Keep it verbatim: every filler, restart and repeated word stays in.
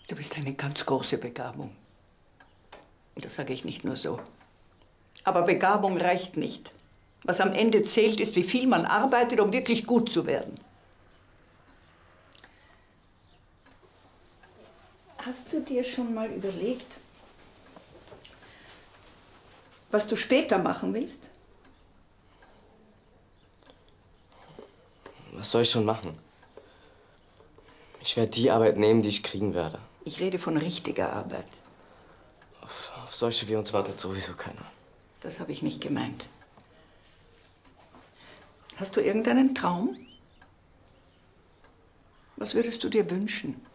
Du bist eine ganz große Begabung. Und das sage ich nicht nur so. Aber Begabung reicht nicht. Was am Ende zählt, ist, wie viel man arbeitet, um wirklich gut zu werden. Hast du dir schon mal überlegt, was du später machen willst? Was soll ich schon machen? Ich werde die Arbeit nehmen, die ich kriegen werde. Ich rede von richtiger Arbeit. Auf, auf solche wie uns wartet sowieso keiner. Das habe ich nicht gemeint. Hast du irgendeinen Traum? Was würdest du dir wünschen?